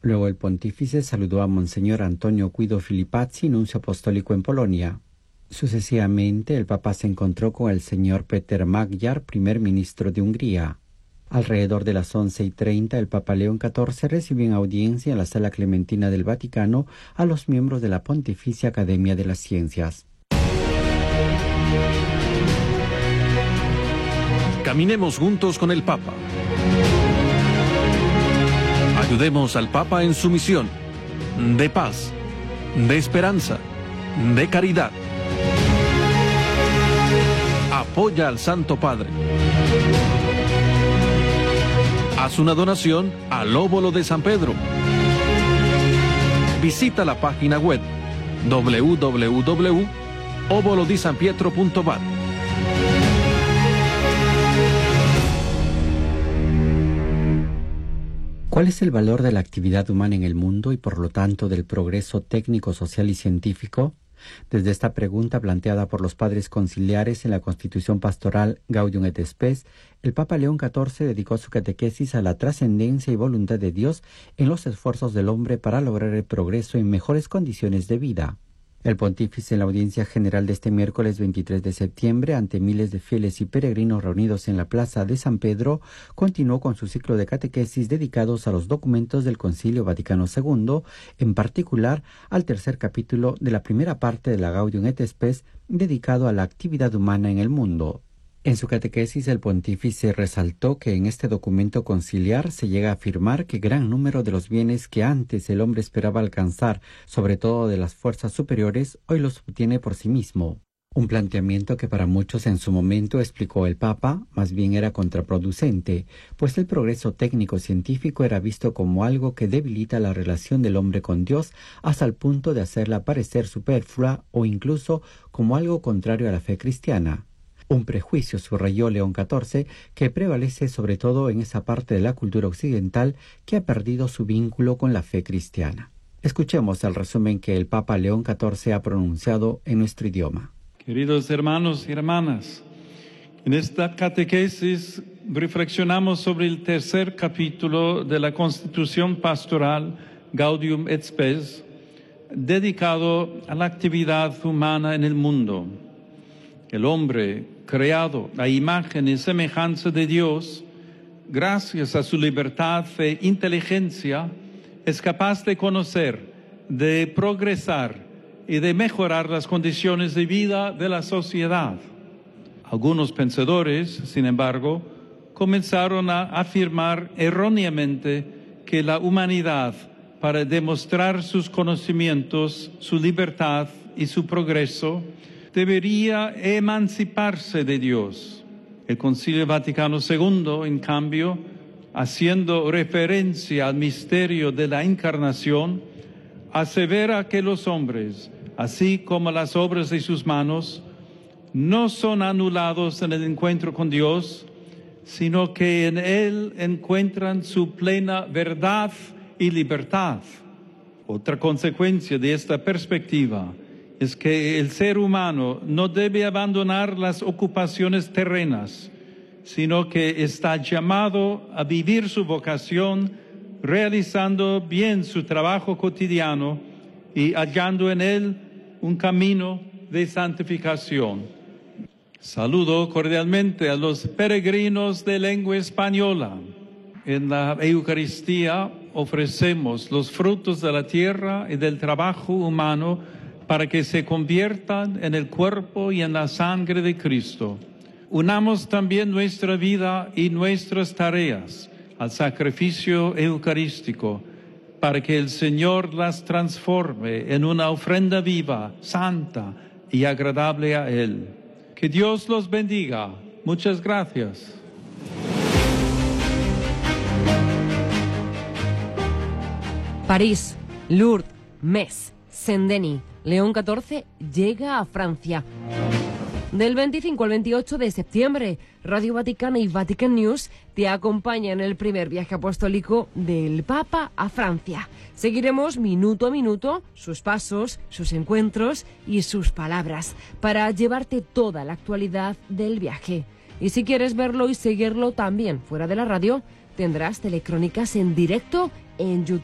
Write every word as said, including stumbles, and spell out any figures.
Luego el pontífice saludó a Monseñor Antonio Guido Filipazzi, nuncio apostólico en Polonia. Sucesivamente, el Papa se encontró con el señor Péter Magyar, primer ministro de Hungría. Alrededor de las once y treinta, el Papa León catorce recibió en audiencia en la Sala Clementina del Vaticano a los miembros de la Pontificia Academia de las Ciencias. Caminemos juntos con el Papa. Ayudemos al Papa en su misión de paz, de esperanza, de caridad. Apoya al Santo Padre. Haz una donación al Óbolo de San Pedro. Visita la página web doble u doble u doble u punto óbolo di san pietro punto va. ¿Cuál es el valor de la actividad humana en el mundo y por lo tanto del progreso técnico, social y científico? Desde esta pregunta planteada por los padres conciliares en la Constitución Pastoral Gaudium et Spes, el Papa León catorce dedicó su catequesis a la trascendencia y voluntad de Dios en los esfuerzos del hombre para lograr el progreso en mejores condiciones de vida. El pontífice en la audiencia general de este miércoles veintitrés de septiembre, ante miles de fieles y peregrinos reunidos en la plaza de San Pedro, continuó con su ciclo de catequesis dedicados a los documentos del Concilio Vaticano segundo, en particular al tercer capítulo de la primera parte de la Gaudium et Spes, dedicado a la actividad humana en el mundo. En su catequesis, el pontífice resaltó que en este documento conciliar se llega a afirmar que gran número de los bienes que antes el hombre esperaba alcanzar, sobre todo de las fuerzas superiores, hoy los obtiene por sí mismo. Un planteamiento que para muchos en su momento, explicó el Papa, más bien era contraproducente, pues el progreso técnico-científico era visto como algo que debilita la relación del hombre con Dios hasta el punto de hacerla parecer superflua o incluso como algo contrario a la fe cristiana. Un prejuicio, subrayó León catorce, que prevalece sobre todo en esa parte de la cultura occidental que ha perdido su vínculo con la fe cristiana. Escuchemos el resumen que el Papa León catorce ha pronunciado en nuestro idioma. Queridos hermanos y hermanas, en esta catequesis reflexionamos sobre el tercer capítulo de la Constitución Pastoral Gaudium et Spes, dedicado a la actividad humana en el mundo. El hombre, creado a imagen y semejanza de Dios, gracias a su libertad e inteligencia, es capaz de conocer, de progresar y de mejorar las condiciones de vida de la sociedad. Algunos pensadores, sin embargo, comenzaron a afirmar erróneamente que la humanidad, para demostrar sus conocimientos, su libertad y su progreso, debería emanciparse de Dios. El Concilio Vaticano segundo, en cambio, haciendo referencia al misterio de la encarnación, asevera que los hombres, así como las obras de sus manos, no son anulados en el encuentro con Dios, sino que en Él encuentran su plena verdad y libertad. Otra consecuencia de esta perspectiva es que el ser humano no debe abandonar las ocupaciones terrenas, sino que está llamado a vivir su vocación realizando bien su trabajo cotidiano y hallando en él un camino de santificación. Saludo cordialmente a los peregrinos de lengua española. En la Eucaristía ofrecemos los frutos de la tierra y del trabajo humano para que se conviertan en el cuerpo y en la sangre de Cristo. Unamos también nuestra vida y nuestras tareas al sacrificio eucarístico, para que el Señor las transforme en una ofrenda viva, santa y agradable a Él. Que Dios los bendiga. Muchas gracias. París, Lourdes, Metz, Saint-Denis, León catorce llega a Francia. Del veinticinco al veintiocho de septiembre, Radio Vaticana y Vatican News te acompañan en el primer viaje apostólico del Papa a Francia. Seguiremos minuto a minuto sus pasos, sus encuentros y sus palabras para llevarte toda la actualidad del viaje. Y si quieres verlo y seguirlo también fuera de la radio, tendrás telecrónicas en directo en YouTube.